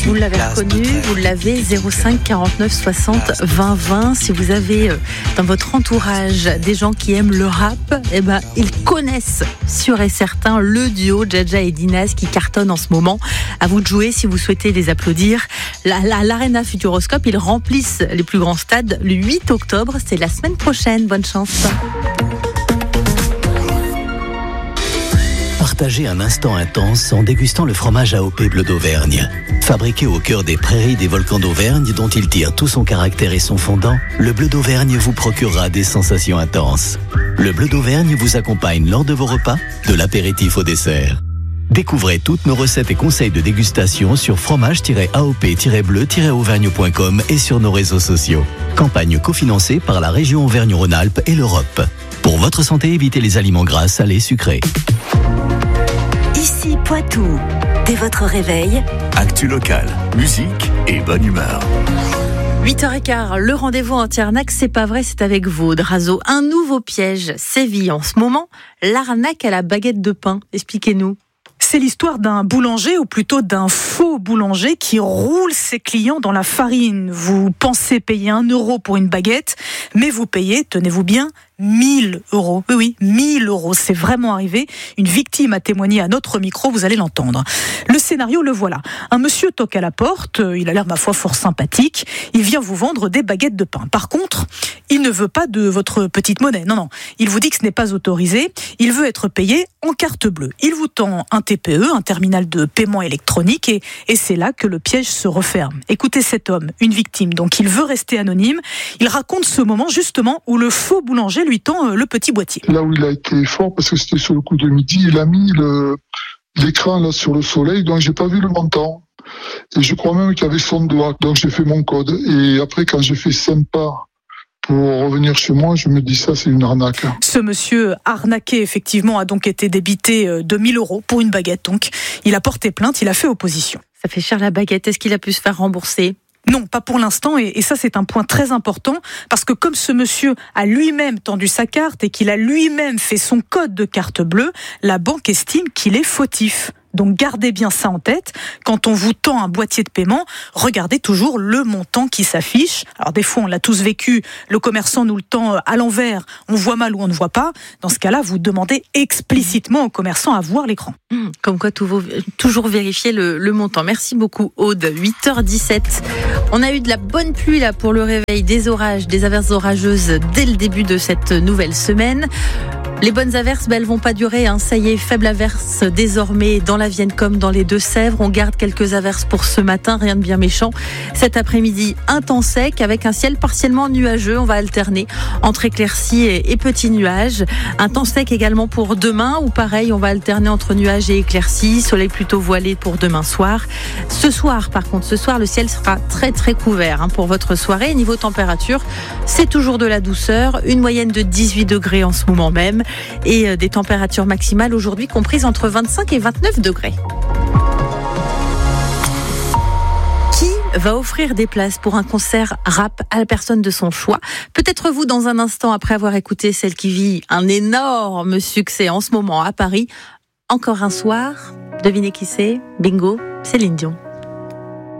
Vous l'avez reconnu, vous l'avez, 05 49 60 20 20. Si vous avez dans votre entourage des gens qui aiment le rap, ils connaissent sûr et certain le duo Jaja et Dinas qui cartonne en ce moment. À vous de jouer si vous souhaitez les applaudir. L'Arena Futuroscope, ils remplissent les plus grands stades le 8 octobre. C'est la semaine prochaine. Bonne chance. Partagez un instant intense en dégustant le fromage AOP Bleu d'Auvergne. Fabriqué au cœur des prairies des volcans d'Auvergne dont il tire tout son caractère et son fondant, le Bleu d'Auvergne vous procurera des sensations intenses. Le Bleu d'Auvergne vous accompagne lors de vos repas, de l'apéritif au dessert. Découvrez toutes nos recettes et conseils de dégustation sur fromage-aop-bleu-auvergne.com et sur nos réseaux sociaux. Campagne cofinancée par la région Auvergne-Rhône-Alpes et l'Europe. Pour votre santé, évitez les aliments gras, salés, sucrés. Ici Poitou, dès votre réveil. Actu local, musique et bonne humeur. 8h15, le rendez-vous anti-arnaque, c'est pas vrai, c'est avec vous, Drazo. Un nouveau piège sévit en ce moment, l'arnaque à la baguette de pain. Expliquez-nous. C'est l'histoire d'un boulanger, ou plutôt d'un faux boulanger, qui roule ses clients dans la farine. Vous pensez payer 1 euro pour une baguette, mais vous payez, tenez-vous bien, 1 000 €. Oui, 1 000 €. C'est vraiment arrivé. Une victime a témoigné à notre micro, vous allez l'entendre. Le scénario, le voilà. Un monsieur toque à la porte, il a l'air, ma foi, fort sympathique. Il vient vous vendre des baguettes de pain. Par contre, il ne veut pas de votre petite monnaie. Non. Il vous dit que ce n'est pas autorisé. Il veut être payé en carte bleue. Il vous tend un TPE, un terminal de paiement électronique, et c'est là que le piège se referme. Écoutez cet homme, une victime, donc il veut rester anonyme. Il raconte ce moment, justement, où le faux boulanger lui tend le petit boîtier. Là où il a été fort, parce que c'était sur le coup de midi, il a mis l'écran là sur le soleil, donc j'ai pas vu le montant. Et je crois même qu'il y avait son doigt, donc j'ai fait mon code. Et après, quand j'ai fait sympa pour revenir chez moi, je me dis ça, c'est une arnaque. Ce monsieur arnaqué, effectivement, a donc été débité de 1 000 € pour une baguette. Donc, il a porté plainte, il a fait opposition. Ça fait cher la baguette, est-ce qu'il a pu se faire rembourser ? Non, pas pour l'instant, et ça c'est un point très important, parce que comme ce monsieur a lui-même tendu sa carte et qu'il a lui-même fait son code de carte bleue, la banque estime qu'il est fautif. Donc gardez bien ça en tête, quand on vous tend un boîtier de paiement, regardez toujours le montant qui s'affiche. Alors des fois on l'a tous vécu, le commerçant nous le tend à l'envers, on voit mal ou on ne voit pas. Dans ce cas-là, vous demandez explicitement au commerçant à voir l'écran. Comme quoi, toujours vérifier le montant. Merci beaucoup Aude, 8h17. On a eu de la bonne pluie là pour le réveil, des orages, des averses orageuses dès le début de cette nouvelle semaine. Les bonnes averses, elles vont pas durer. Ça y est, faible averse désormais dans la Vienne comme dans les Deux-Sèvres. On garde quelques averses pour ce matin, rien de bien méchant. Cet après-midi, un temps sec avec un ciel partiellement nuageux. On va alterner entre éclaircies et petits nuages. Un temps sec également pour demain, où pareil, on va alterner entre nuages et éclaircies. Soleil plutôt voilé pour demain soir. Ce soir, le ciel sera très très couvert pour votre soirée. Niveau température, c'est toujours de la douceur. Une moyenne de 18 degrés en ce moment même. Et des températures maximales aujourd'hui comprises entre 25 et 29 degrés. Qui va offrir des places pour un concert rap à la personne de son choix? Peut-être vous dans un instant, après avoir écouté celle qui vit un énorme succès en ce moment à Paris. Encore un soir, devinez qui c'est? Bingo, Céline Dion.